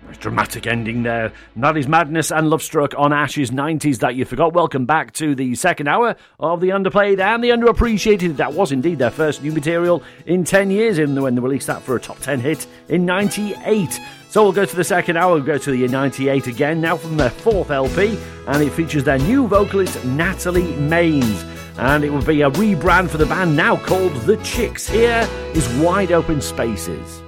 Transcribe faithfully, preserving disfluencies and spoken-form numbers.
Dramatic ending there. And that is Madness and Love Struck on Ash's nineties That You Forgot. Welcome back to the second hour of the underplayed and the underappreciated. That was indeed their first new material in ten years, in when they released that for a top ten hit in ninety-eight. So we'll go to the second hour, we'll go to the year ninety-eight again, now from their fourth L P, and it features their new vocalist, Natalie Maines. And it will be a rebrand for the band now called The Chicks. Here is Wide Open Spaces.